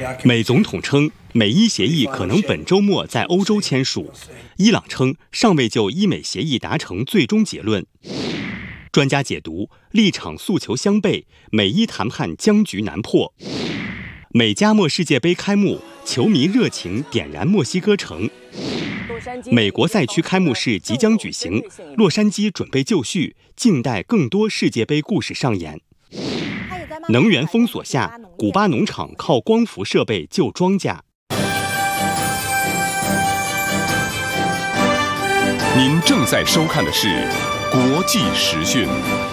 美总统称，美伊协议可能本周末在欧洲签署。伊朗称尚未就伊美协议达成最终结论。专家解读，立场诉求相悖，美伊谈判僵局难破。美加墨世界杯开幕，球迷热情点燃墨西哥城。美国赛区开幕式即将举行，洛杉矶准备就绪，静待更多世界杯故事上演。能源封锁下，古巴农场靠光伏设备救庄稼。 您正在收看的是国际时讯。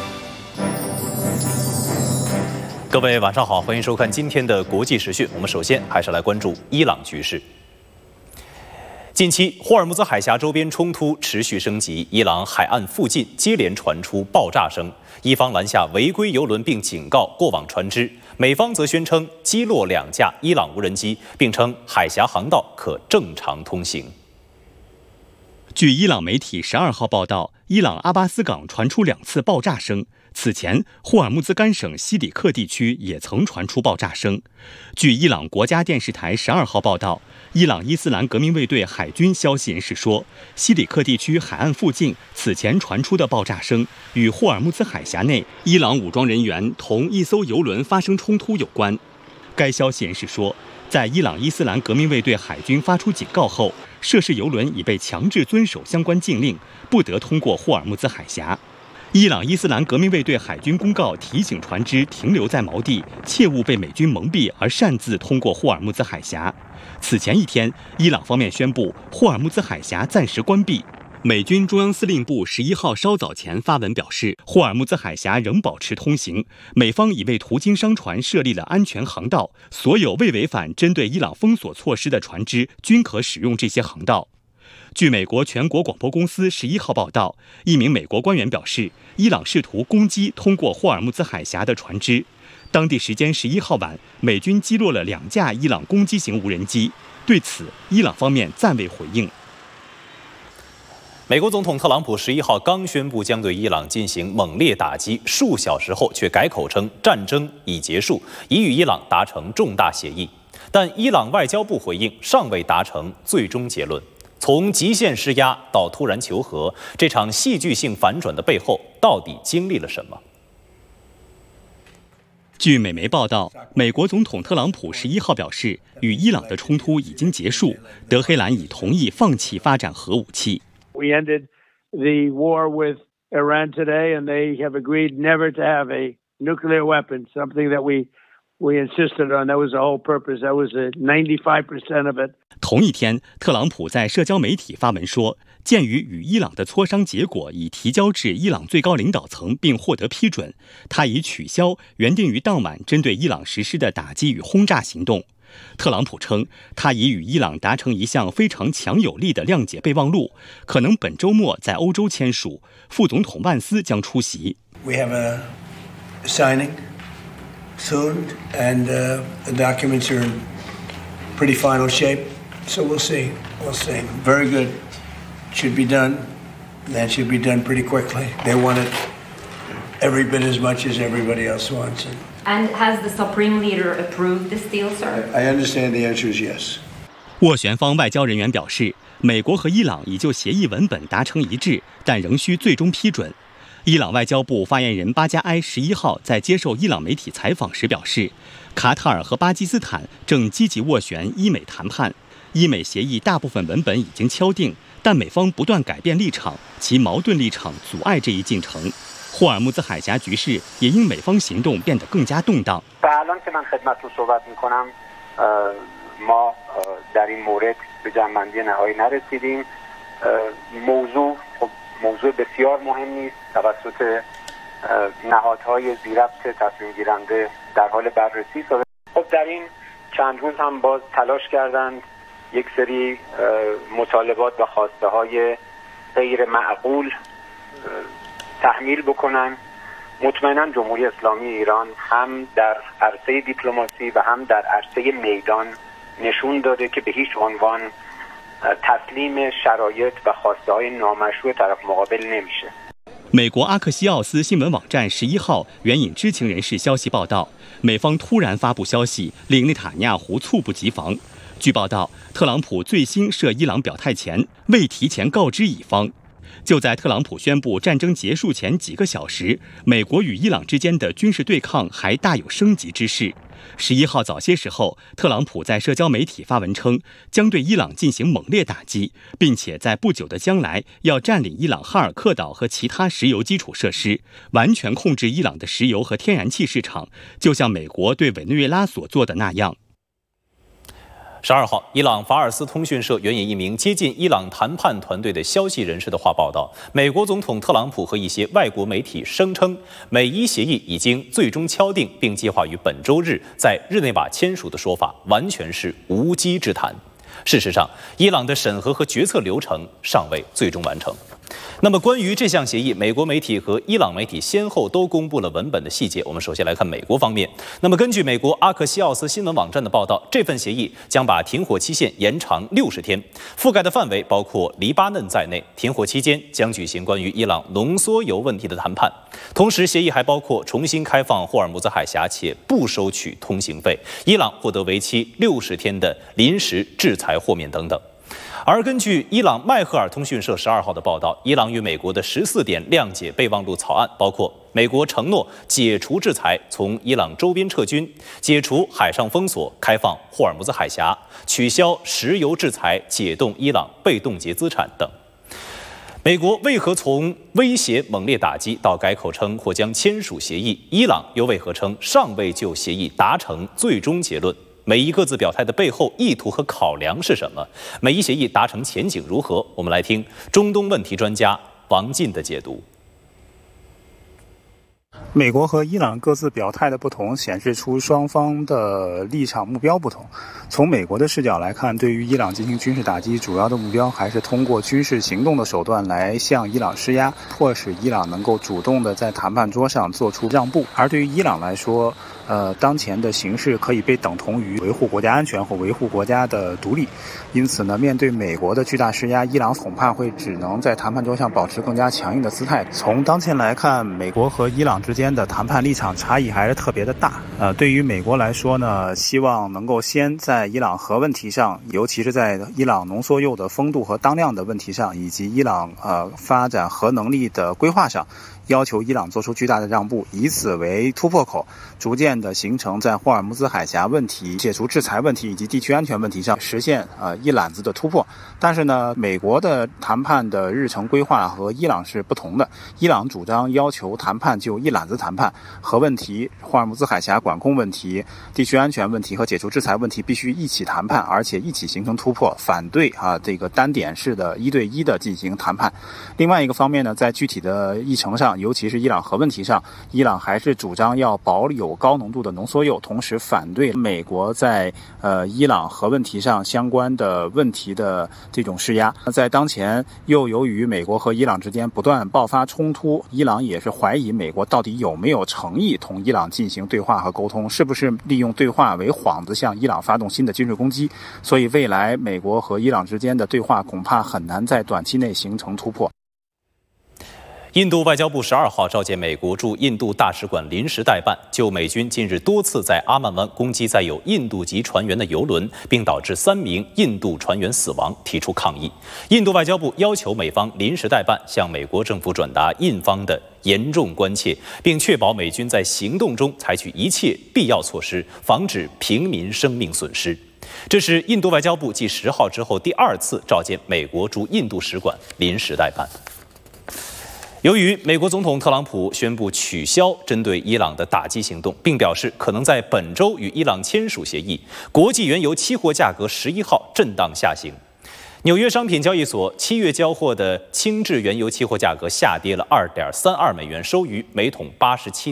各位晚上好，欢迎收看今天的国际时讯。我们首先还是来关注伊朗局势。近期，霍尔木兹海峡周边冲突持续升级，伊朗海岸附近接连传出爆炸声，伊方拦下违规油轮并警告过往船只，美方则宣称击落2架伊朗无人机，并称海峡航道可正常通行。 据伊朗媒体12号报道，伊朗阿巴斯港传出2次爆炸声。此前，霍尔木兹干省西里克地区也曾传出爆炸声。据伊朗国家电视台12号报道，伊朗伊斯兰革命卫队海军消息人士说，西里克地区海岸附近此前传出的爆炸声与霍尔木兹海峡内伊朗武装人员同一艘油轮发生冲突有关。该消息人士说，在伊朗伊斯兰革命卫队海军发出警告后，涉事油轮已被强制遵守相关禁令，不得通过霍尔木兹海峡。伊朗伊斯兰革命卫队海军公告提醒船只停留在锚地，切勿被美军蒙蔽而擅自通过霍尔木兹海峡。此前一天，伊朗方面宣布霍尔木兹海峡暂时关闭。美军中央司令部11号稍早前发文表示，霍尔木兹海峡仍保持通行，美方已为途经商船设立了安全航道，所有未违反针对伊朗封锁措施的船只均可使用这些航道。据美国全国广播公司11号报道，一名美国官员表示，伊朗试图攻击通过霍尔木兹海峡的船只。当地时间11号晚，美军击落了2架伊朗攻击型无人机。对此，伊朗方面暂未回应。 美国总统特朗普11号刚宣布将对伊朗进行猛烈打击，数小时后却改口称战争已结束，已与伊朗达成重大协议。但伊朗外交部回应，尚未达成最终结论。从极限施压到突然求和，这场戏剧性反转的背后到底经历了什么？ 据美媒报道，美国总统特朗普11号表示，与伊朗的冲突已经结束，德黑兰已同意放弃发展核武器。 We ended the war with Iran today, and they have agreed never to have a nuclear weapon, something that we insisted on. That was the whole purpose. That was 95% of it. 同一天，特朗普在社交媒体发文说，鉴于与伊朗的磋商结果已提交至伊朗最高领导层并获得批准，他已取消原定于当晚针对伊朗实施的打击与轰炸行动。特朗普称，他已与伊朗达成一项非常强有力的谅解备忘录，可能本周末在欧洲签署。副总统万斯将出席。 We have a signing soon, and the documents are in pretty final shape. So we'll see. We'll see. Very good. Should be done. That should be done pretty quickly. They want it every bit as much as everybody else wants it. And has the Supreme Leader approved this deal, sir? I understand the answer is yes. 斡旋方外交人员表示，美国和伊朗已就协议文本达成一致，但仍需最终批准。伊朗外交部发言人巴加埃11号在接受伊朗媒体采访时表示，卡塔尔和巴基斯坦正积极斡旋伊美谈判，伊美协议大部分文本已经敲定，但美方不断改变立场，其矛盾立场阻碍这一进程。霍尔木兹海峡局势也因美方行动变得更加动荡。 ما در این مورد به جمع‌بندی نهایی نرسیدیم. موضوع بسیار مهمی است. توسط نهادهای ذی‌ربط تصمیم گیرنده در حال بررسی است. خب در این چند روز هم باز تلاش کردند یک سری مطالبات و خواسته‌های غیر معقول تحمیل بکنن. مطمئنا جمهوری اسلامی ایران هم در عرصه دیپلماسی و هم در عرصه میدان نشون داده که به هیچ عنوان تسلیم شرایط و خواسته‌های نامشروع طرف مقابل نمیشه. 美国阿克西奥斯新闻网站11号援引知情人士消息报道，美方突然发布消息，令内塔尼亚胡猝不及防。据报道，特朗普最新涉伊朗表态前未提前告知以方。就在特朗普宣布战争结束前几个小时，美国与伊朗之间的军事对抗还大有升级之势。11号早些时候，特朗普在社交媒体发文称，将对伊朗进行猛烈打击，并且在不久的将来要占领伊朗哈尔克岛和其他石油基础设施，完全控制伊朗的石油和天然气市场，就像美国对委内瑞拉所做的那样。 12号，伊朗法尔斯通讯社援引一名接近伊朗谈判团队的消息人士的话报道，美国总统特朗普和一些外国媒体声称，美伊协议已经最终敲定，并计划于本周日在日内瓦签署的说法，完全是无稽之谈。事实上，伊朗的审核和决策流程尚未最终完成。那么，关于这项协议，美国媒体和伊朗媒体先后都公布了文本的细节。我们首先来看美国方面。那么，根据美国阿克西奥斯新闻网站的报道，这份协议将把停火期限延长60天，覆盖的范围包括黎巴嫩在内。停火期间将举行关于伊朗浓缩铀问题的谈判。同时，协议还包括重新开放霍尔木兹海峡且不收取通行费，伊朗获得为期60天的临时制裁豁免等等。而根据伊朗麦赫尔通讯社12号的报道，伊朗与美国的14点谅解备忘录草案包括美国承诺解除制裁，从伊朗周边撤军，解除海上封锁，开放霍尔木兹海峡，取消石油制裁，解冻伊朗被冻结资产等。美国为何从威胁猛烈打击到改口称或将签署协议？伊朗又为何称尚未就协议达成最终结论？美伊各自表态的背后意图和考量是什么？美伊协议达成前景如何？我们来听中东问题专家王进的解读。 美国和伊朗各自表态的不同，显示出双方的立场目标不同。从美国的视角来看，对于伊朗进行军事打击，主要的目标还是通过军事行动的手段来向伊朗施压，迫使伊朗能够主动的在谈判桌上做出让步。而对于伊朗来说，当前的形势可以被等同于维护国家安全或维护国家的独立。因此呢，面对美国的巨大施压，伊朗恐怕会只能在谈判桌上保持更加强硬的姿态。从当前来看，美国和伊朗之间的谈判立场差异还是特别的大。对于美国来说呢，希望能够先在伊朗核问题上，尤其是在伊朗浓缩铀的风度和当量的问题上，以及伊朗发展核能力的规划上，要求伊朗做出巨大的让步，以此为突破口，逐渐的形成在霍尔木兹海峡问题、解除制裁问题以及地区安全问题上实现一揽子的突破。但是呢，美国的谈判的日程规划和伊朗是不同的。伊朗主张要求谈判就一揽子谈判，核问题、霍尔木兹海峡管控问题、地区安全问题和解除制裁问题必须一起谈判，而且一起形成突破，反对这个单点式的1对1的进行谈判。另外一个方面呢，在具体的议程上，尤其是伊朗核问题上，伊朗还是主张要保有高浓度的浓缩铀，同时反对美国在伊朗核问题上相关的问题的这种施压。在当前又由于美国和伊朗之间不断爆发冲突，伊朗也是怀疑美国到底有没有诚意同伊朗进行对话和沟通，是不是利用对话为幌子向伊朗发动新的军事攻击。所以未来美国和伊朗之间的对话恐怕很难在短期内形成突破。 印度外交部12号召见美国驻印度大使馆临时代办，就美军近日多次在阿曼湾攻击载有印度籍船员的油轮，并导致3名印度船员死亡提出抗议。印度外交部要求美方临时代办向美国政府转达印方的严重关切，并确保美军在行动中采取一切必要措施，防止平民生命损失。这是印度外交部继10号之后第2次召见美国驻印度使馆临时代办。由于美国总统特朗普宣布取消针对伊朗的打击行动，并表示可能在本周与伊朗签署协议，国际原油期货价格11号震荡下行。纽约商品交易所7月交货的轻质原油期货价格下跌了2.32美元，收于每桶87